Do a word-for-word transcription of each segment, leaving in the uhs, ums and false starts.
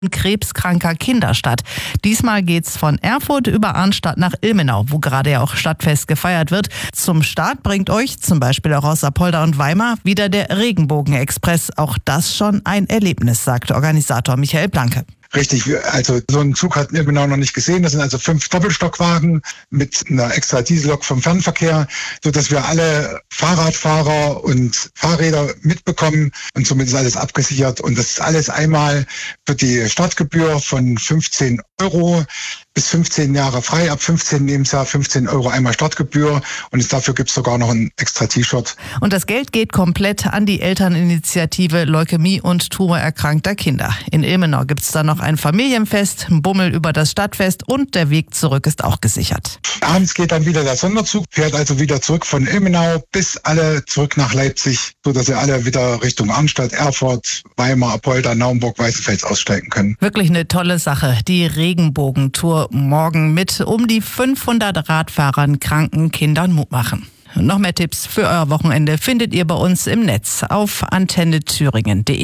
krebskranker Kinder statt. Diesmal geht's von Erfurt über Arnstadt nach Ilmenau, wo gerade ja auch Stadtfest gefeiert wird. Zum Start bringt euch zum Beispiel auch aus Apolda und Weimar wieder der Regenbogen-Express. Auch das schon ein Erlebnis, sagt Organisator Michael Blanke. Richtig, also so einen Zug hatten wir genau noch nicht gesehen. Das sind also fünf Doppelstockwagen mit einer extra Diesellok vom Fernverkehr, sodass wir alle Fahrradfahrer und Fahrräder mitbekommen und somit ist alles abgesichert. Und das ist alles einmal für die Startgebühr von fünfzehn Euro bis fünfzehn Jahre frei, ab fünfzehn Lebensjahr fünfzehn Euro einmal Startgebühr und dafür gibt es sogar noch ein extra T-Shirt. Und das Geld geht komplett an die Elterninitiative Leukämie und tumorerkrankter Kinder. In Ilmenau gibt es dann noch ein Familienfest, ein Bummel über das Stadtfest und der Weg zurück ist auch gesichert. Abends geht dann wieder der Sonderzug, fährt also wieder zurück von Ilmenau bis alle zurück nach Leipzig, sodass ihr alle wieder Richtung Arnstadt, Erfurt, Weimar, Apolda, Naumburg, Weißenfels aussteigen können. Wirklich eine tolle Sache, die Regenbogentour morgen mit um die fünfhundert Radfahrern, kranken Kindern Mut machen. Noch mehr Tipps für euer Wochenende findet ihr bei uns im Netz auf antenne thüringen punkt de.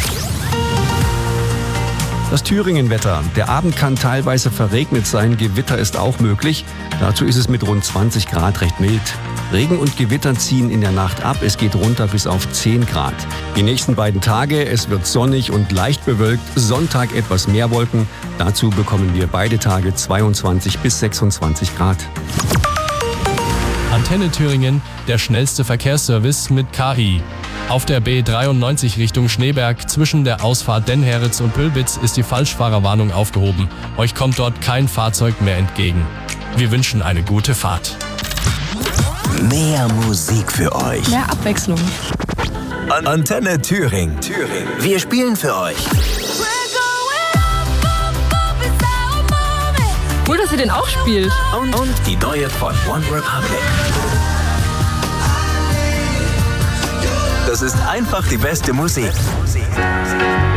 Das Thüringen-Wetter. Der Abend kann teilweise verregnet sein, Gewitter ist auch möglich. Dazu ist es mit rund zwanzig Grad recht mild. Regen und Gewitter ziehen in der Nacht ab, es geht runter bis auf zehn Grad. Die nächsten beiden Tage, es wird sonnig und leicht bewölkt, Sonntag etwas mehr Wolken. Dazu bekommen wir beide Tage zweiundzwanzig bis sechsundzwanzig Grad. Antenne Thüringen, der schnellste Verkehrsservice mit K I. Auf der B dreiundneunzig Richtung Schneeberg zwischen der Ausfahrt Dennheritz und Pülbitz ist die Falschfahrerwarnung aufgehoben. Euch kommt dort kein Fahrzeug mehr entgegen. Wir wünschen eine gute Fahrt. Mehr Musik für euch. Mehr Abwechslung. An Antenne Thüringen. Thüringen. Wir spielen für euch. Cool, dass ihr den auch spielt. Und, und die neue von One Republic. Das ist einfach die beste Musik.